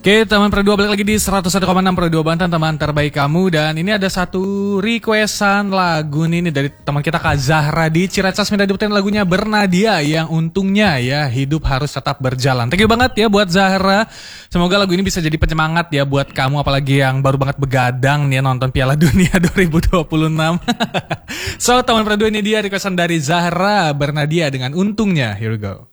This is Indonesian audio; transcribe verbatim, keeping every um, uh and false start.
Oke, teman Pro dua balik lagi di seratus satu koma enam Pro dua Banten, teman terbaik kamu. Dan ini ada satu requestan lagu nih, nih dari teman kita Kak Zahra di Ciracas, minta diputerin lagunya Bernadia yang untungnya ya hidup harus tetap berjalan. Thank you banget ya buat Zahra. Semoga lagu ini bisa jadi penyemangat ya buat kamu, apalagi yang baru banget begadang nih nonton Piala Dunia dua ribu dua puluh enam. So, teman Pro dua, ini dia requestan dari Zahra, Bernadia dengan untungnya. Here we go.